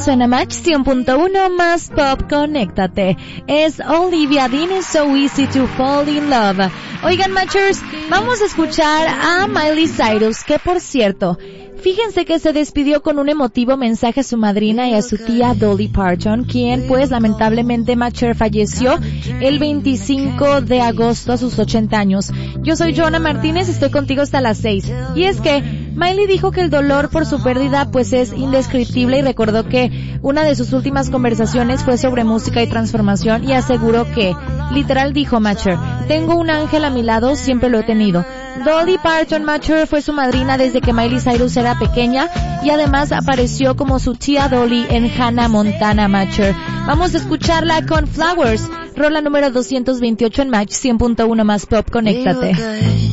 suena Match 100.1 más Pop, conéctate. Es Olivia Dean, It's So Easy to Fall in Love. Oigan, Matchers, vamos a escuchar a Miley Cyrus, que por cierto, fíjense que se despidió con un emotivo mensaje a su madrina y a su tía Dolly Parton, quien pues lamentablemente Matcher falleció el 25 de agosto a sus 80 años. Yo soy Joana Martínez, estoy contigo hasta las 6. Y es que Miley dijo que el dolor por su pérdida pues es indescriptible y recordó que una de sus últimas conversaciones fue sobre música y transformación y aseguró que, literal dijo Matcher, tengo un ángel a mi lado, siempre lo he tenido. Dolly Parton Matcher fue su madrina desde que Miley Cyrus era pequeña y además apareció como su tía Dolly en Hannah Montana Matcher. Vamos a escucharla con Flowers, rola número 228 en Match 100.1 más Pop, conéctate.